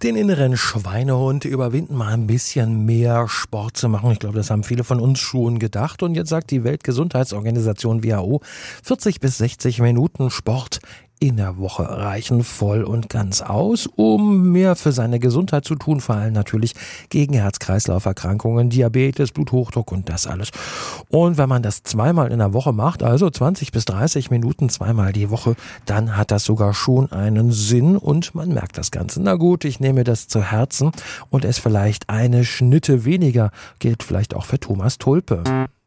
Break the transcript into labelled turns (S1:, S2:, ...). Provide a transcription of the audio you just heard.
S1: Den inneren Schweinehund überwinden, mal ein bisschen mehr Sport zu machen. Ich glaube, das haben viele von uns schon gedacht. Und jetzt sagt die Weltgesundheitsorganisation WHO, 40 bis 60 Minuten Sport in der Woche reichen voll und ganz aus, um mehr für seine Gesundheit zu tun, vor allem natürlich gegen Herz-Kreislauf-Erkrankungen, Diabetes, Bluthochdruck und das alles. Und wenn man das zweimal in der Woche macht, also 20 bis 30 Minuten zweimal die Woche, dann hat das sogar schon einen Sinn und man merkt das Ganze. Na gut, ich nehme das zu Herzen und es vielleicht eine Schnitte weniger, gilt vielleicht auch für Thomas Tulpe.